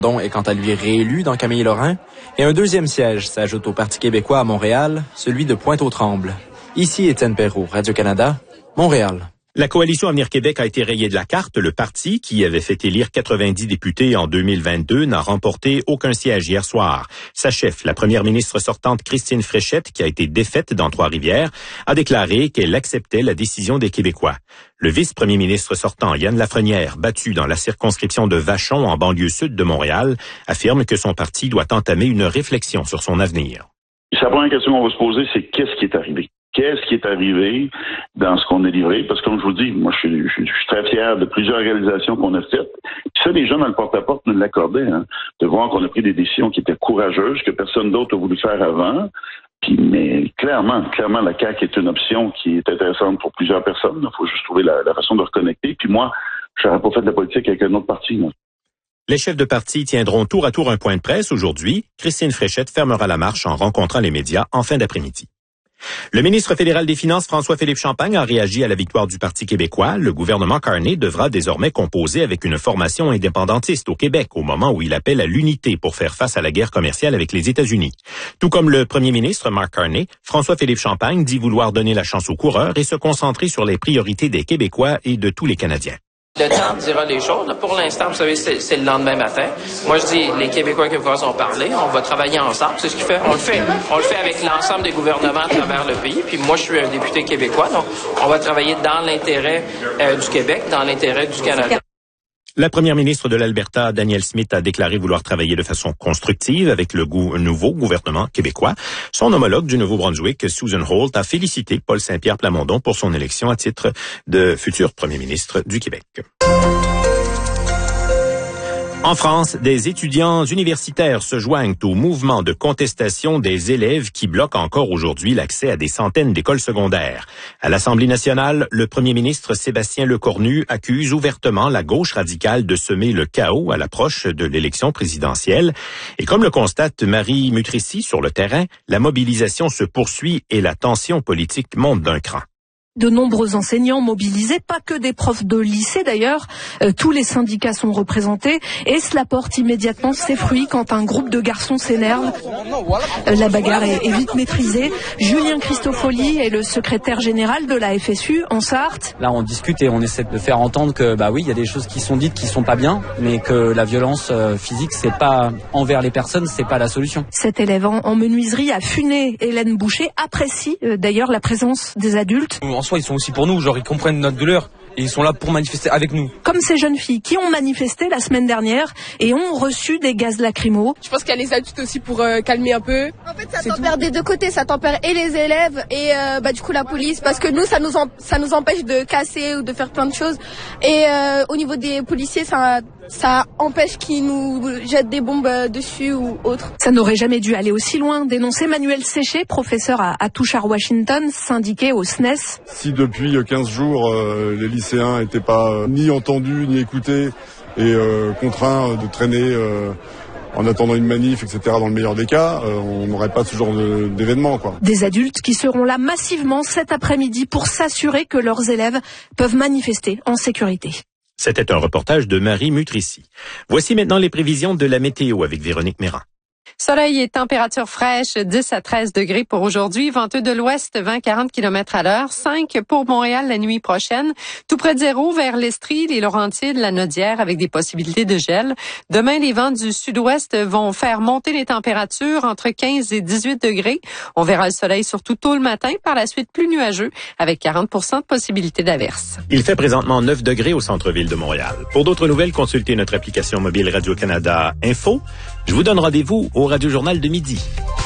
Dont est quant à lui réélu dans Camille-Lorrain. Et un deuxième siège s'ajoute au Parti québécois à Montréal, celui de Pointe-aux-Trembles. Ici Étienne Perrault, Radio-Canada, Montréal. La coalition Avenir Québec a été rayée de la carte. Le parti, qui avait fait élire 90 députés en 2022, n'a remporté aucun siège hier soir. Sa chef, la première ministre sortante Christine Fréchette, qui a été défaite dans Trois-Rivières, a déclaré qu'elle acceptait la décision des Québécois. Le vice-premier ministre sortant, Yann Lafrenière, battu dans la circonscription de Vachon en banlieue sud de Montréal, affirme que son parti doit entamer une réflexion sur son avenir. La première question qu'on va se poser, c'est qu'est-ce qui est arrivé? Qu'est-ce qui est arrivé dans ce qu'on a livré? Parce que comme je vous dis, moi, je suis très fier de plusieurs réalisations qu'on a faites. Puis ça, les gens dans le porte-à-porte nous l'accordaient, de voir qu'on a pris des décisions qui étaient courageuses, que personne d'autre a voulu faire avant. Puis, mais clairement, la CAQ est une option qui est intéressante pour plusieurs personnes. Il faut juste trouver la façon de reconnecter. Puis moi, je n'aurais pas fait de la politique avec un autre parti, non. Les chefs de parti tiendront tour à tour un point de presse aujourd'hui. Christine Fréchette fermera la marche en rencontrant les médias en fin d'après-midi. Le ministre fédéral des Finances, François-Philippe Champagne, a réagi à la victoire du Parti québécois. Le gouvernement Carney devra désormais composer avec une formation indépendantiste au Québec au moment où il appelle à l'unité pour faire face à la guerre commerciale avec les États-Unis. Tout comme le premier ministre Mark Carney, François-Philippe Champagne dit vouloir donner la chance aux coureurs et se concentrer sur les priorités des Québécois et de tous les Canadiens. Le temps dira les choses. Pour l'instant, vous savez, c'est le lendemain matin. Moi, je dis, les Québécois et Québécoises ont parlé. On va travailler ensemble. C'est ce qu'il fait. On le fait avec l'ensemble des gouvernements à travers le pays. Puis moi, je suis un député québécois. Donc, on va travailler dans l'intérêt du Québec, dans l'intérêt du Canada. La première ministre de l'Alberta, Danielle Smith, a déclaré vouloir travailler de façon constructive avec le nouveau gouvernement québécois. Son homologue du Nouveau-Brunswick, Susan Holt, a félicité Paul Saint-Pierre Plamondon pour son élection à titre de futur premier ministre du Québec. En France, des étudiants universitaires se joignent au mouvement de contestation des élèves qui bloquent encore aujourd'hui l'accès à des centaines d'écoles secondaires. À l'Assemblée nationale, le premier ministre Sébastien Lecornu accuse ouvertement la gauche radicale de semer le chaos à l'approche de l'élection présidentielle. Et comme le constate Marie Mutrici sur le terrain, la mobilisation se poursuit et la tension politique monte d'un cran. De nombreux enseignants mobilisés, pas que des profs de lycée d'ailleurs, tous les syndicats sont représentés et cela porte immédiatement ses fruits quand un groupe de garçons s'énerve. La bagarre est vite maîtrisée. Julien Christofoli est le secrétaire général de la FSU en Sarthe. Là on discute et on essaie de faire entendre que oui, il y a des choses qui sont dites qui sont pas bien, mais que la violence physique c'est pas envers les personnes, c'est pas la solution. Cet élève en menuiserie à Funay, Hélène Boucher, apprécie d'ailleurs la présence des adultes. En soi, ils sont aussi pour nous, genre ils comprennent notre douleur et ils sont là pour manifester avec nous. Comme ces jeunes filles qui ont manifesté la semaine dernière et ont reçu des gaz lacrymaux. Je pense qu'il y a les adultes aussi pour calmer un peu. En fait, ça tempère des deux côtés, ça tempère et les élèves et du coup la police, parce que nous, ça nous empêche de casser ou de faire plein de choses. Et au niveau des policiers, ça empêche qu'ils nous jettent des bombes dessus ou autre. Ça n'aurait jamais dû aller aussi loin, dénonçait Manuel Séché, professeur à Touchard Washington, syndiqué au SNES. Si depuis 15 jours, les lycéens n'étaient pas ni entendus ni écoutés et contraints de traîner en attendant une manif, etc., dans le meilleur des cas, on n'aurait pas ce genre d'événement, quoi. Des adultes qui seront là massivement cet après-midi pour s'assurer que leurs élèves peuvent manifester en sécurité. C'était un reportage de Marie Mutrici. Voici maintenant les prévisions de la météo avec Véronique Méran. Soleil et température fraîche, 10 à 13 degrés pour aujourd'hui. Venteux de l'ouest, 20-40 km à l'heure. 5 pour Montréal la nuit prochaine. Tout près de zéro vers l'Estrie, les Laurentides, la Naudière avec des possibilités de gel. Demain, les vents du sud-ouest vont faire monter les températures entre 15 et 18 degrés. On verra le soleil surtout tôt le matin. Par la suite, plus nuageux avec 40% de possibilités d'averse. Il fait présentement 9 degrés au centre-ville de Montréal. Pour d'autres nouvelles, consultez notre application mobile Radio-Canada Info. Je vous donne rendez-vous au Radio-Journal de midi.